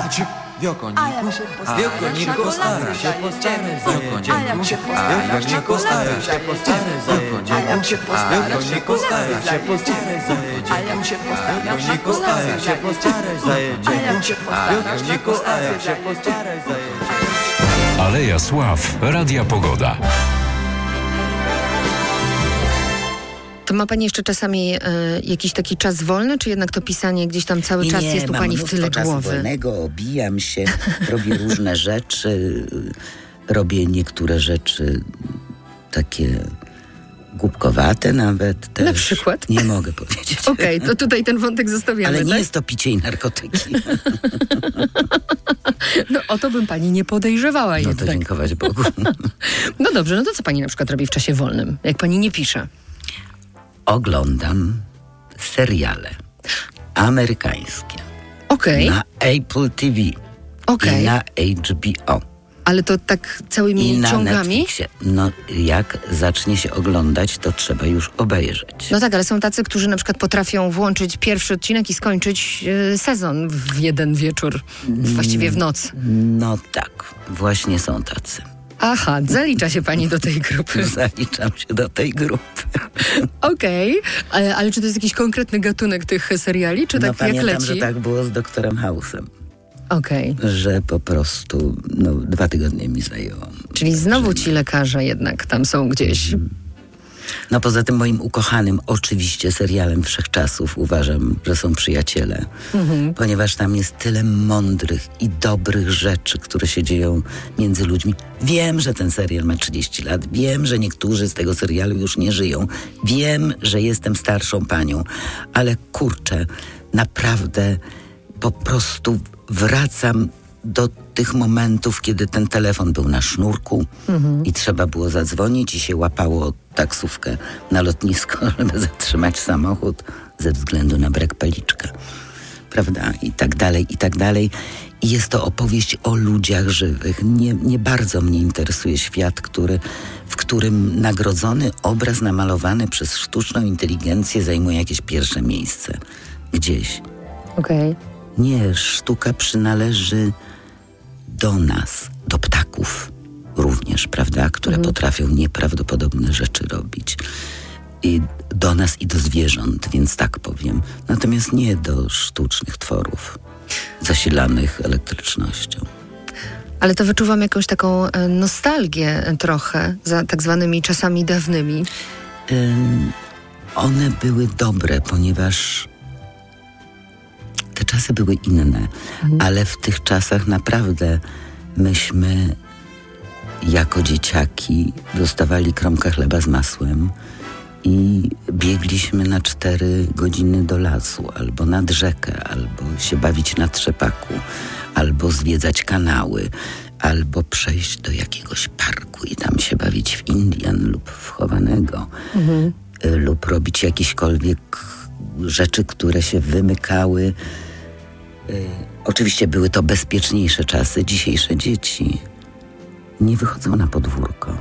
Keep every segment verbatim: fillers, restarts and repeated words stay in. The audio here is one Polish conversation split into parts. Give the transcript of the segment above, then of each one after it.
W okoniku, a w okoniku stara się postarać, w okoniku, a w okoniku stara się postarać, w okoniku, a w okoniku stara się postarać, w okoniku stara się postarać, a w okoniku stara się postarać. Aleja Sław, Radia Pogoda. To ma pani jeszcze czasami y, jakiś taki czas wolny, czy jednak to pisanie gdzieś tam cały nie, czas nie, jest u pani w tyle czasu głowy? wolnego, obijam się, robię różne rzeczy, robię niektóre rzeczy takie głupkowate nawet też. Na przykład? Nie mogę powiedzieć. Okej, okay, to tutaj ten wątek zostawiamy. Ale nie tak? jest to picie i narkotyki. No o to bym pani nie podejrzewała No jednak. to dziękować Bogu. No dobrze, no to co pani na przykład robi w czasie wolnym, jak pani nie pisze? Oglądam seriale amerykańskie. Okej. Okay. Na Apple T V. Okay. I na H B O. Ale to tak całymi I na ciągami? Netflixie. No jak zacznie się oglądać, to trzeba już obejrzeć. No tak, ale są tacy, którzy na przykład potrafią włączyć pierwszy odcinek i skończyć y, sezon w jeden wieczór, właściwie w noc. No tak, właśnie są tacy. Aha, zalicza się pani do tej grupy. Zaliczam się do tej grupy. Okej, okay. ale, ale czy to jest jakiś konkretny gatunek tych seriali, czy no tak pamiętam, jak leci? że tak było z doktorem House'em. Okej. Okay. Że po prostu no, dwa tygodnie mi zajęło. Czyli znowu ci lekarze jednak tam są gdzieś. No poza tym moim ukochanym oczywiście serialem Wszechczasów uważam, że są Przyjaciele. Mhm. Ponieważ tam jest tyle mądrych i dobrych rzeczy, które się dzieją między ludźmi. Wiem, że ten serial ma trzydzieści lat. Wiem, że niektórzy z tego serialu już nie żyją. Wiem, że jestem starszą panią. Ale kurczę, naprawdę po prostu wracam do tych momentów, kiedy ten telefon był na sznurku mhm. i trzeba było zadzwonić i się łapało taksówkę na lotnisko, żeby zatrzymać samochód ze względu na brak paliczka. Prawda? I tak dalej, i tak dalej. I jest to opowieść o ludziach żywych. Nie, nie bardzo mnie interesuje świat, który, w którym nagrodzony obraz namalowany przez sztuczną inteligencję zajmuje jakieś pierwsze miejsce. Gdzieś. Okej. Okay. Nie, sztuka przynależy do nas, do ptaków również, prawda, które mhm. potrafią nieprawdopodobne rzeczy robić. I do nas i do zwierząt, więc tak powiem. Natomiast nie do sztucznych tworów zasilanych elektrycznością. Ale to wyczuwam jakąś taką nostalgię trochę za tak zwanymi czasami dawnymi. Ym, one były dobre, ponieważ te czasy były inne, mhm. ale w tych czasach naprawdę myśmy jako dzieciaki dostawali kromkę chleba z masłem i biegliśmy na cztery godziny do lasu, albo nad rzekę, albo się bawić na trzepaku, albo zwiedzać kanały, albo przejść do jakiegoś parku i tam się bawić w Indian lub w chowanego, mhm. lub robić jakiekolwiek rzeczy, które się wymykały. Oczywiście były to bezpieczniejsze czasy. Dzisiejsze dzieci nie wychodzą na podwórko.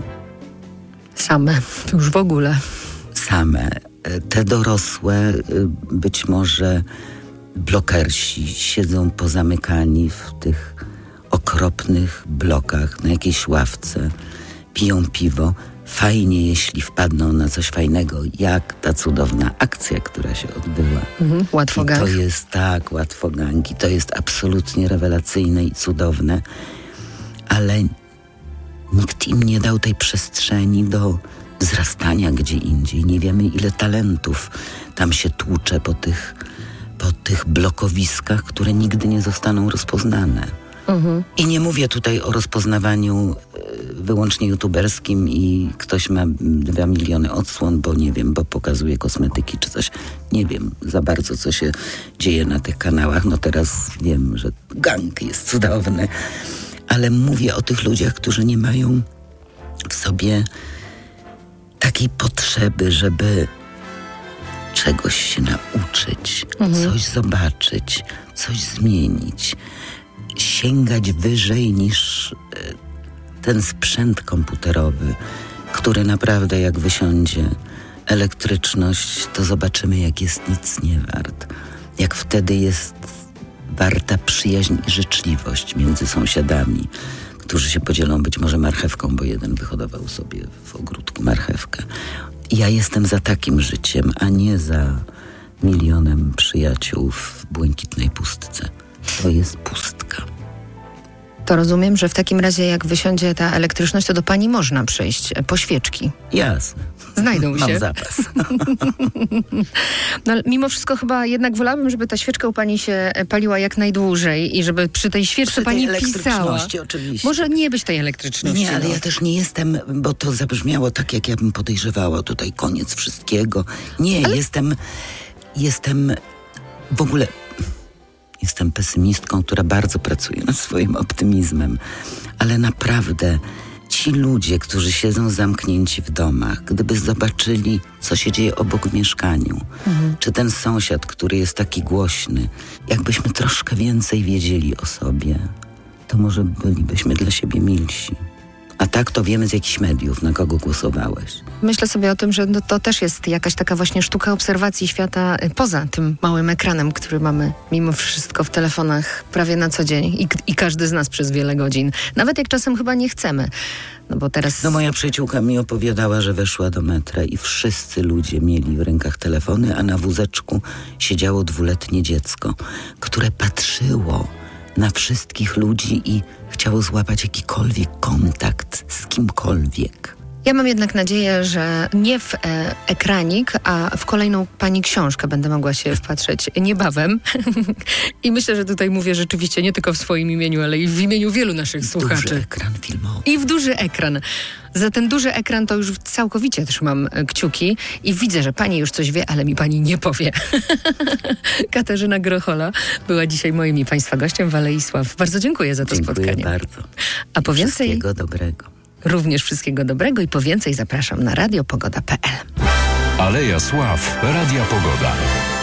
Same, już w ogóle. Same. Te dorosłe, być może blokersi, siedzą pozamykani w tych okropnych blokach na jakiejś ławce, piją piwo. Fajnie, jeśli wpadną na coś fajnego, jak ta cudowna akcja, która się odbyła. Mhm, łatwogang. I to jest tak, łatwogangi. To jest absolutnie rewelacyjne i cudowne, ale nikt im nie dał tej przestrzeni do wzrastania gdzie indziej. Nie wiemy, ile talentów tam się tłucze po tych, po tych blokowiskach, które nigdy nie zostaną rozpoznane. Mhm. I nie mówię tutaj o rozpoznawaniu y, wyłącznie youtuberskim i ktoś ma dwa miliony odsłon, bo nie wiem, bo pokazuje kosmetyki czy coś. Nie wiem za bardzo, co się dzieje na tych kanałach. No teraz wiem, że gang jest cudowny. Ale mówię o tych ludziach, którzy nie mają w sobie takiej potrzeby, żeby czegoś się nauczyć, mhm. coś zobaczyć, coś zmienić. Sięgać wyżej niż ten sprzęt komputerowy, który naprawdę jak wysiądzie elektryczność, to zobaczymy, jak jest nic nie wart. Jak wtedy jest warta przyjaźń i życzliwość między sąsiadami, którzy się podzielą być może marchewką, bo jeden wyhodował sobie w ogródku marchewkę. Ja jestem za takim życiem, a nie za milionem przyjaciół w błękitnej pustce. To jest pustka. To rozumiem, że w takim razie jak wysiądzie ta elektryczność, to do pani można przyjść po świeczki. Jasne. Znajdą się. Mam zapas. No, ale mimo wszystko chyba jednak wolałabym, żeby ta świeczka u pani się paliła jak najdłużej i żeby przy tej świeczce Przy tej pani elektryczności pisała. oczywiście. Może nie być tej elektryczności. Nie, ale no. ja też nie jestem, bo to zabrzmiało tak, jak ja bym podejrzewała. Tutaj koniec wszystkiego. Nie, Ale... jestem... Jestem w ogóle... Jestem pesymistką, która bardzo pracuje nad swoim optymizmem. Ale naprawdę ci ludzie, którzy siedzą zamknięci w domach, gdyby zobaczyli, co się dzieje obok w mieszkaniu, mhm. czy ten sąsiad, który jest taki głośny, jakbyśmy troszkę więcej wiedzieli o sobie, to może bylibyśmy dla siebie milsi. A tak to wiemy z jakichś mediów, na kogo głosowałeś. Myślę sobie o tym, że no to też jest jakaś taka właśnie sztuka obserwacji świata poza tym małym ekranem, który mamy mimo wszystko w telefonach prawie na co dzień i, i każdy z nas przez wiele godzin. Nawet jak czasem chyba nie chcemy. No bo teraz... No moja przyjaciółka mi opowiadała, że weszła do metra i wszyscy ludzie mieli w rękach telefony, a na wózeczku siedziało dwuletnie dziecko, które patrzyło na wszystkich ludzi i chciało złapać jakikolwiek kontakt z kimkolwiek. Ja mam jednak nadzieję, że nie w e, ekranik, a w kolejną pani książkę będę mogła się wpatrzeć niebawem. I myślę, że tutaj mówię rzeczywiście nie tylko w swoim imieniu, ale i w imieniu wielu naszych słuchaczy. Duży ekran filmowy. I w duży ekran. Za ten duży ekran to już całkowicie trzymam kciuki i widzę, że pani już coś wie, ale mi pani nie powie. Katarzyna Grochola była dzisiaj moim i państwa gościem w Alei Sław. Bardzo dziękuję za to dziękuję spotkanie. bardzo. A po więcej... Wszystkiego dobrego. Również wszystkiego dobrego i po więcej zapraszam na radio pogoda kropka p l. Aleja Sław, Radia Pogoda.